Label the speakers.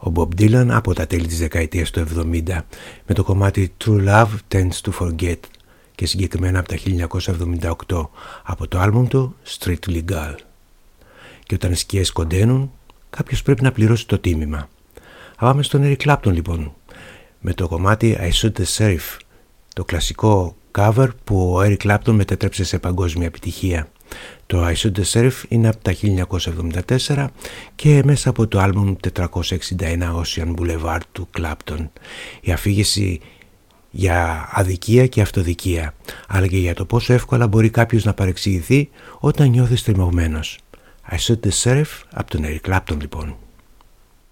Speaker 1: ο Bob Dylan από τα τέλη της δεκαετίας του 70 με το κομμάτι True Love Tends to Forget και συγκεκριμένα από τα 1978 από το άλμπουμ του Street Legal. Και όταν οι σκιές κοντένουν, κάποιος πρέπει να πληρώσει το τίμημα. Πάμε στον Eric Clapton λοιπόν με το κομμάτι I Shoot the Sheriff, το κλασικό cover που ο Eric Clapton μετέτρεψε σε παγκόσμια επιτυχία. Το I Shoot the Sheriff είναι από τα 1974 και μέσα από το άλμπουμ 461 Ocean Boulevard του Clapton. Η αφήγηση για αδικία και αυτοδικία, αλλά και για το πόσο εύκολα μπορεί κάποιος να παρεξηγηθεί όταν νιώθει στριμωγμένος. I Shoot the Sheriff από τον Eric Clapton λοιπόν.